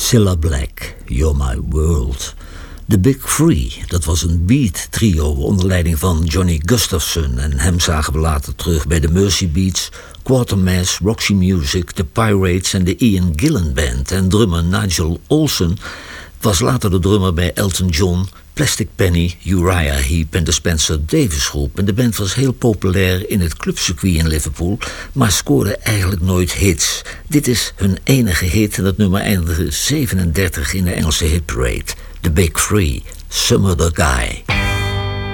Cilla Black, You're My World. The Big Three, dat was een beat trio onder leiding van Johnny Gustafson. En hem zagen we later terug bij de Mercy Beats, Quatermass, Roxy Music, The Pirates en de Ian Gillan Band. En drummer Nigel Olsson was later de drummer bij Elton John, Plastic Penny, Uriah Heep en de Spencer Davis Groep. En de band was heel populair in het clubcircuit in Liverpool, maar scoorde eigenlijk nooit hits. Dit is hun enige hit en dat nummer eindigde 37 in de Engelse hitparade. The Big Three, Some Other Guy.